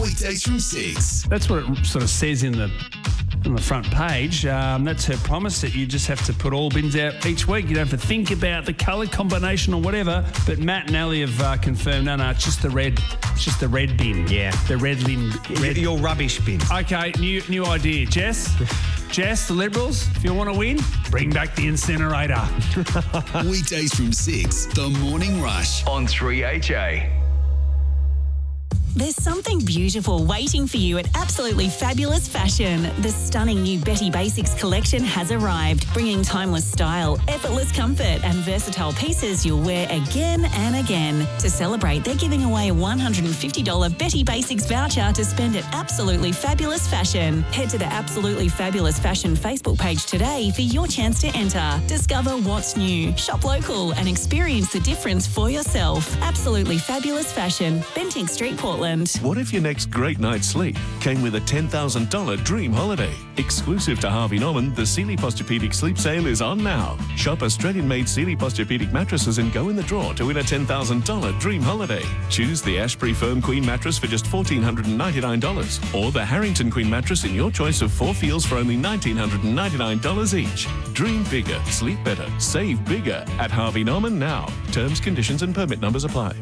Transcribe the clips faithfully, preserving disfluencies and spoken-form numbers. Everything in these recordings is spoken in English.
Weekdays from six. That's what it sort of says in the on the front page. Um, that's her promise that you just have to put all bins out each week. You don't have to think about the colour combination or whatever. But Matt and Ali have uh, confirmed, no, no, it's just the red. It's just the red bin. Yeah. The red bin. Red. Your rubbish bin. Okay, new new idea. Jess? Jess, the Liberals, if you want to win, bring back the incinerator. Weekdays from six, The Morning Rush on three H A. There's something beautiful waiting for you at Absolutely Fabulous Fashion. The stunning new Betty Basics collection has arrived, bringing timeless style, effortless comfort and versatile pieces you'll wear again and again. To celebrate, they're giving away a one hundred fifty dollars Betty Basics voucher to spend at Absolutely Fabulous Fashion. Head to the Absolutely Fabulous Fashion Facebook page today for your chance to enter. Discover what's new, shop local and experience the difference for yourself. Absolutely Fabulous Fashion, Bentinck Street, Portland. What if your next great night's sleep came with a ten thousand dollars dream holiday? Exclusive to Harvey Norman, the Sealy Posturepedic Sleep Sale is on now. Shop Australian-made Sealy Posturepedic mattresses and go in the draw to win a ten thousand dollars dream holiday. Choose the Ashbury Firm Queen mattress for just one thousand four hundred ninety-nine dollars or the Harrington Queen mattress in your choice of four feels for only one thousand nine hundred ninety-nine dollars each. Dream bigger, sleep better, save bigger at Harvey Norman now. Terms, conditions and permit numbers apply.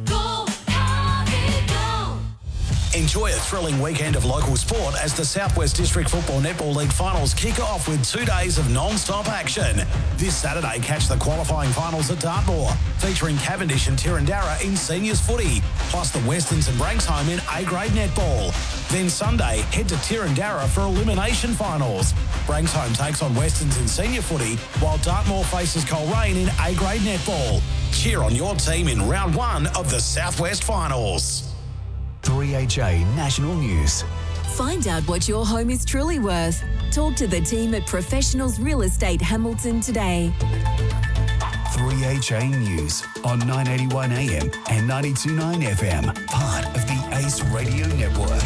Enjoy a thrilling weekend of local sport as the Southwest District Football Netball League finals kick off with two days of non-stop action. This Saturday, catch the qualifying finals at Dartmoor, featuring Cavendish and Tirrandarra in seniors footy, plus the Westerns and Branksome in A-grade netball. Then Sunday, head to Tirrandarra for elimination finals. Branksome takes on Westerns in senior footy, while Dartmoor faces Coleraine in A-grade netball. Cheer on your team in round one of the Southwest Finals. three H A National News. Find out what your home is truly worth. Talk to the team at Professionals Real Estate Hamilton today. three H A News on nine eighty-one A M and ninety-two point nine F M, part of the Ace Radio Network.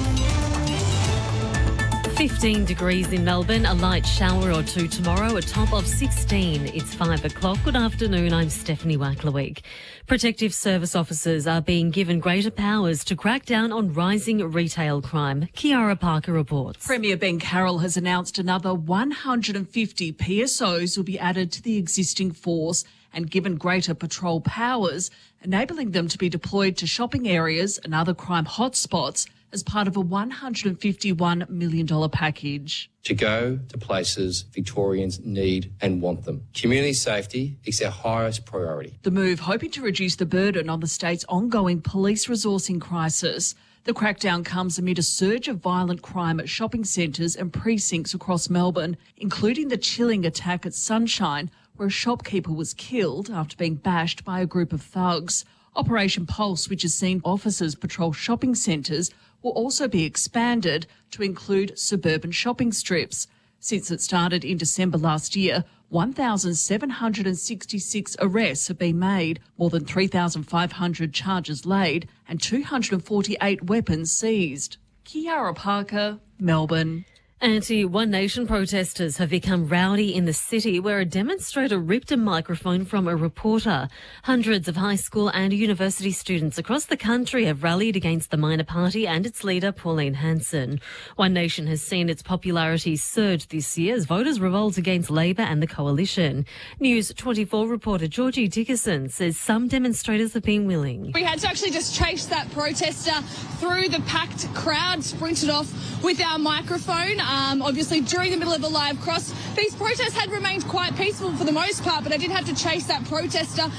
fifteen degrees in Melbourne, a light shower or two tomorrow, a top of sixteen. It's five o'clock. Good afternoon, I'm Stephanie Wacklewick. Protective service officers are being given greater powers to crack down on rising retail crime. Kiara Parker reports. Premier Ben Carroll has announced another one hundred fifty P S Os will be added to the existing force and given greater patrol powers, enabling them to be deployed to shopping areas and other crime hotspots as part of a one hundred fifty-one million dollars package. To go to places Victorians need and want them. Community safety is our highest priority. The move hoping to reduce the burden on the state's ongoing police resourcing crisis. The crackdown comes amid a surge of violent crime at shopping centres and precincts across Melbourne, including the chilling attack at Sunshine, where a shopkeeper was killed after being bashed by a group of thugs. Operation Pulse, which has seen officers patrol shopping centres, will also be expanded to include suburban shopping strips. Since it started in December last year, one thousand seven hundred sixty-six arrests have been made, more than three thousand five hundred charges laid and two hundred forty-eight weapons seized. Kiara Parker, Melbourne. Anti-One Nation protesters have become rowdy in the city where a demonstrator ripped a microphone from a reporter. Hundreds of high school and university students across the country have rallied against the minor party and its leader, Pauline Hanson. One Nation has seen its popularity surge this year as voters revolt against Labor and the coalition. News twenty-four reporter Georgie Dickerson says some demonstrators have been willing. We had to actually just chase that protester through the packed crowd, sprinted off with our microphone. Um, obviously, during the middle of the live cross, these protests had remained quite peaceful for the most part, but I did have to chase that protester